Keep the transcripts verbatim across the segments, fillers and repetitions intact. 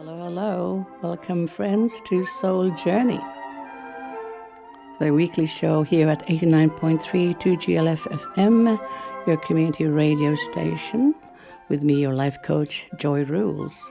Hello, hello. Welcome, friends, to Soul Journey, the weekly show here at eighty-nine point three two G L F F M, your community radio station, with me, your life coach, Joy Rules.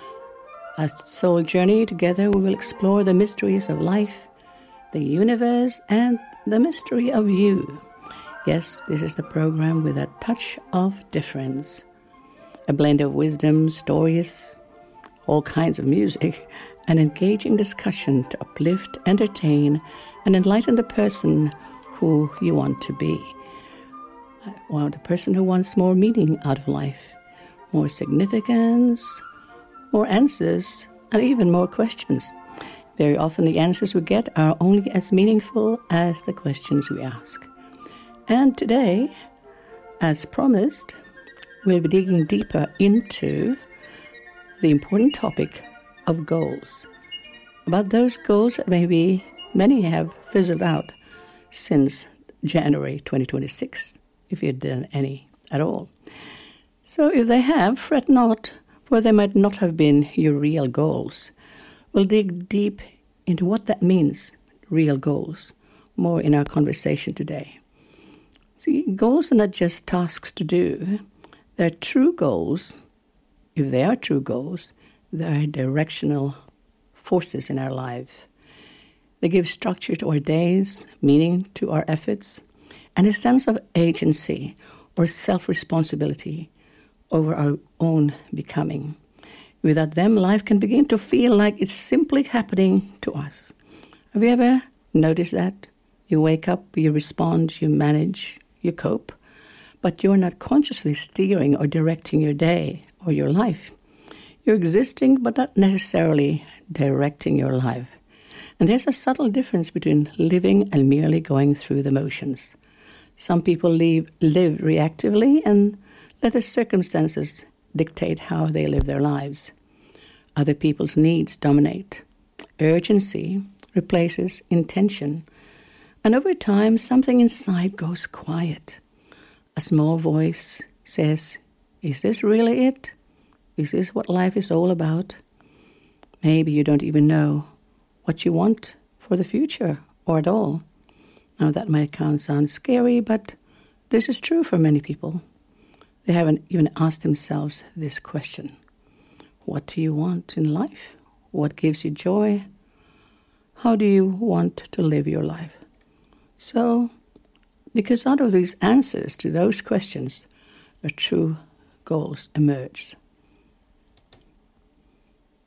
At Soul Journey, together we will explore the mysteries of life, the universe, and the mystery of you. Yes, this is the program with a touch of difference. A blend of wisdom, stories, all kinds of music, and engaging discussion to uplift, entertain, and enlighten the person who you want to be. Well, the person who wants more meaning out of life, more significance, more answers, and even more questions. Very often the answers we get are only as meaningful as the questions we ask. And today, as promised, we'll be digging deeper into the important topic of goals. About those goals that maybe many have fizzled out since January twenty twenty-six, if you've done any at all. So if they have, fret not, for they might not have been your real goals. We'll dig deep into what that means, real goals, more in our conversation today. See, goals are not just tasks to do. They're true goals. If they are true goals, they are directional forces in our life. They give structure to our days, meaning to our efforts, and a sense of agency or self-responsibility over our own becoming. Without them, life can begin to feel like it's simply happening to us. Have you ever noticed that? You wake up, you respond, you manage, you cope, but you're not consciously steering or directing your day or your life. You're existing, but not necessarily directing your life. And there's a subtle difference between living and merely going through the motions. Some people live, live reactively and let the circumstances dictate how they live their lives. Other people's needs dominate. Urgency replaces intention. And over time, something inside goes quiet. A small voice says, "Is this really it? Is this what life is all about?" Maybe you don't even know what you want for the future or at all. Now that might sound scary, but this is true for many people. They haven't even asked themselves this question. What do you want in life? What gives you joy? How do you want to live your life? So, because out of these answers to those questions, the true goals emerge.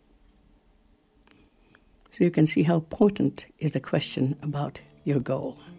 So you can see how important is the question about your goal.